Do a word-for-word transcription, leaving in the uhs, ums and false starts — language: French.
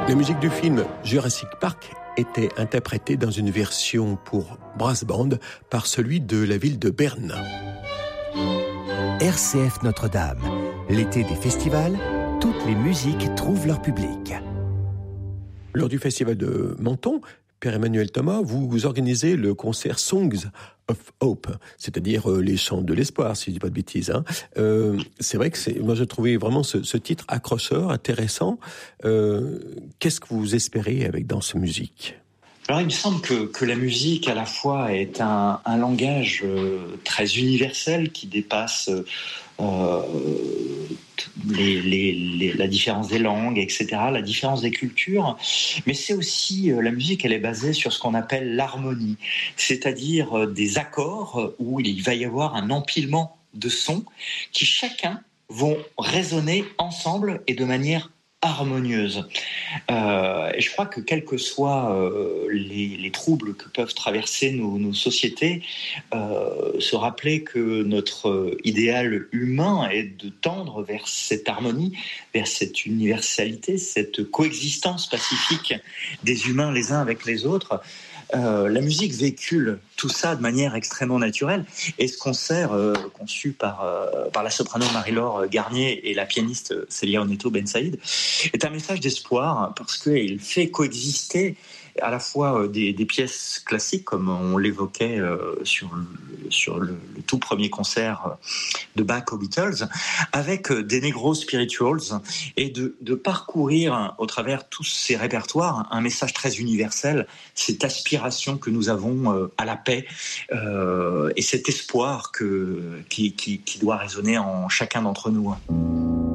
La musique du film Jurassic Park était interprétée dans une version pour brass band par celui de la ville de Berne. R C F Notre-Dame, l'été des festivals, toutes les musiques trouvent leur public. Lors du festival de Menton, Pierre-Emmanuel Thomas, vous, vous organisez le concert Songs of Hope, c'est-à-dire euh, les chants de l'espoir, si je dis pas de bêtises. Hein. Euh, c'est vrai que c'est, moi, je trouvais vraiment ce, ce titre accrocheur, intéressant. Euh, qu'est-ce que vous espérez avec dans cette musique ? Alors, il me semble que, que la musique, à la fois, est un, un langage euh, très universel qui dépasse euh, les, les, les, la différence des langues, et cetera, la différence des cultures. Mais c'est aussi, euh, la musique, elle est basée sur ce qu'on appelle l'harmonie, c'est-à-dire euh, des accords où il va y avoir un empilement de sons qui, chacun, vont résonner ensemble et de manière harmonieuse. Euh, et je crois que quels que soient euh, les, les troubles que peuvent traverser nos, nos sociétés, euh, se rappeler que notre idéal humain est de tendre vers cette harmonie, vers cette universalité, cette coexistence pacifique des humains les uns avec les autres. Euh, la musique véhicule tout ça de manière extrêmement naturelle, et ce concert euh, conçu par, euh, par la soprano Marie-Laure Garnier et la pianiste Célia Oneto Ben Saïd est un message d'espoir parce qu'il fait coexister à la fois des, des pièces classiques comme on l'évoquait euh, sur, le, sur le, le tout premier concert de Bach aux Beatles, avec des negro spirituals, et de, de parcourir au travers tous ces répertoires un message très universel, cette aspiration que nous avons euh, à la paix euh, et cet espoir que, qui, qui, qui doit résonner en chacun d'entre nous.